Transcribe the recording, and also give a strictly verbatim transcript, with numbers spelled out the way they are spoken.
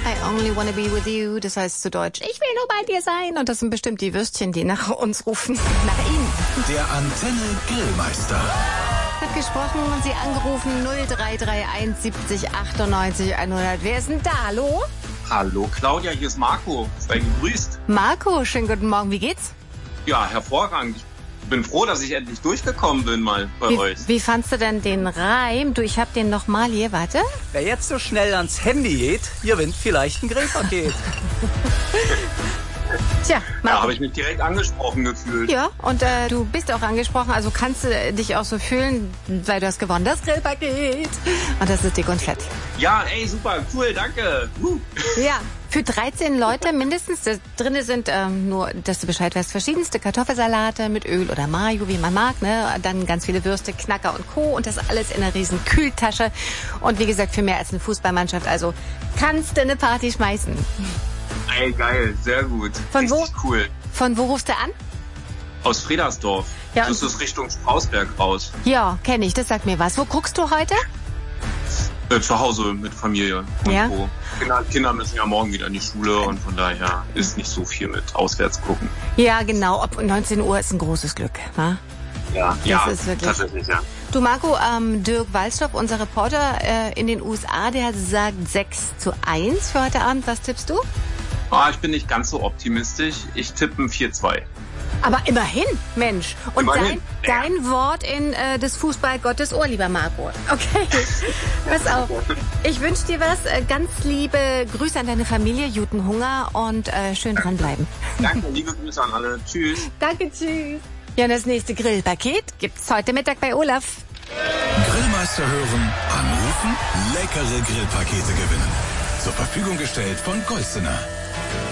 I only wanna be with you. Das heißt zu Deutsch, ich will nur bei dir sein. Und das sind bestimmt die Würstchen, die nach uns rufen. Nach Ihnen. Der Antenne Grillmeister. Hat gesprochen und Sie angerufen null drei drei eins siebzig achtundneunzig hundert. Wer ist denn da? Hallo? Hallo Claudia, hier ist Marco. Sei gegrüßt. Marco, schönen guten Morgen. Wie geht's? Ja, hervorragend. Ich bin froh, dass ich endlich durchgekommen bin mal bei Wie, euch. wie fandst du denn den Reim? Du, ich hab den nochmal hier, warte. Wer jetzt so schnell ans Handy geht, gewinnt vielleicht ein Grillpaket. Tja, Da Marco. habe ich mich direkt angesprochen gefühlt. Ja, und äh, du bist auch angesprochen, also kannst du dich auch so fühlen, weil du hast gewonnen, das Grillpaket. Und das ist dick und fett. Ja, ey, super, cool, danke. Uh. Ja, für dreizehn Leute mindestens. Da drin sind ähm, nur, dass du Bescheid weißt, verschiedenste Kartoffelsalate mit Öl oder Mayo, wie man mag. Ne? Dann ganz viele Würste, Knacker und Co. Und das alles in einer riesen Kühltasche. Und wie gesagt, für mehr als eine Fußballmannschaft. Also kannst du eine Party schmeißen. Ey, geil, sehr gut. Von wo? Richtig cool. Von wo rufst du an? Aus Fredersdorf. Ja, das ist Richtung Strausberg raus. Ja, kenne ich, das sagt mir was. Wo guckst du heute? Äh, zu Hause mit Familie und Ja? Co. Kinder, Kinder müssen ja morgen wieder in die Schule und von daher ist nicht so viel mit auswärts gucken. Ja, genau. Ob neunzehn Uhr ist ein großes Glück. Wa? Ja, ja, ist wirklich- tatsächlich, ja. Du Marco, ähm, Dirk Wallstoff, unser Reporter äh, in den U S A, der sagt sechs zu eins für heute Abend. Was tippst du? Ah, ich bin nicht ganz so optimistisch. Ich tippe ein vier zwei. Aber immerhin, Mensch. Und Immerhin, dein, ja. dein Wort in äh, des Fußballgottes Ohr, lieber Marco. Okay, pass auf. Ich wünsche dir was. Äh, ganz liebe Grüße an deine Familie, guten Hunger und äh, schön dranbleiben. Danke, liebe Grüße an alle. Tschüss. Danke, tschüss. Ja, und das nächste Grillpaket gibt's heute Mittag bei Olaf. Grillmeister hören, anrufen, leckere Grillpakete gewinnen. Zur Verfügung gestellt von Golstener.